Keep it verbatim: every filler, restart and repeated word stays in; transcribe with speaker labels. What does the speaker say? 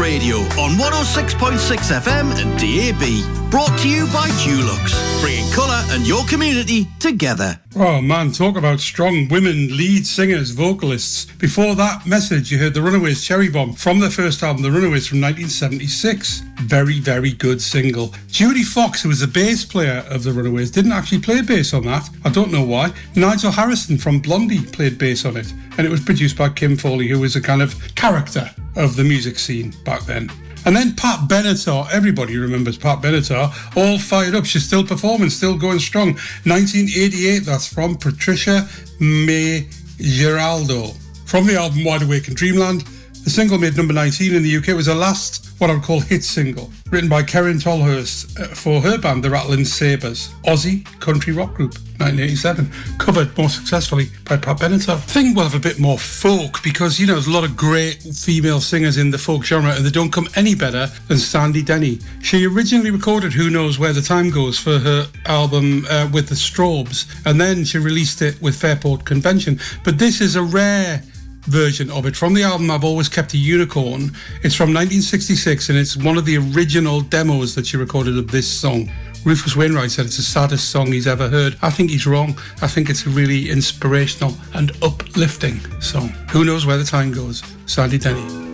Speaker 1: Radio on one oh six point six F M and D A B. Brought to you by Dulux, bringing colour and your community together.
Speaker 2: Oh man, talk about strong women lead singers, vocalists. Before that message, you heard the Runaways' Cherry Bomb from their first album, The Runaways, from nineteen seventy-six. Very, very good single. Judy Fox, who was the bass player of the Runaways, didn't actually play bass on that. I don't know why. Nigel Harrison from Blondie played bass on it, and it was produced by Kim Foley, who was a kind of character of the music scene back then. And then Pat Benatar, everybody remembers Pat Benatar, all fired up. She's still performing, still going strong. nineteen eighty-eight, that's from Patricia May Giraldo. From the album Wide Awake in Dreamland, the single made number nineteen in the U K. It was her last, what I would call, hit single, written by Karen Tolhurst for her band, the Rattling Sabres. Aussie country rock group, nineteen eighty-seven. Covered more successfully by Pat Benatar. I think we'll have a bit more folk because, you know, there's a lot of great female singers in the folk genre and they don't come any better than Sandy Denny. She originally recorded Who Knows Where the Time Goes for her album uh, with the Strobes, and then she released it with Fairport Convention. But this is a rare version of it from the album I've Always Kept a Unicorn. It's from nineteen sixty-six and it's one of the original demos that she recorded of this song. Rufus Wainwright said it's the saddest song he's ever heard. I think he's wrong. I think it's a really inspirational and uplifting song. Who Knows Where the Time Goes? Sandy Denny.